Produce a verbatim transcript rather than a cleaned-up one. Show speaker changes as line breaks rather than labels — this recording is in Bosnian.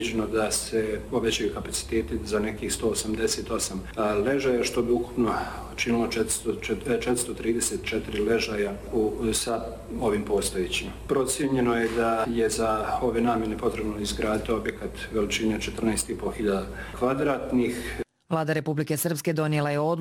da se povećaju kapaciteti za nekih sto osamdeset osam ležaja, što bi ukupno činilo četiristo trideset četiri ležaja u, sa ovim postojećim. Procijenjeno je da je za ove namjene potrebno izgraditi objekat veličine četrnaest i po hiljada kvadratnih.
Vlada Republike Srpske donijela je odluku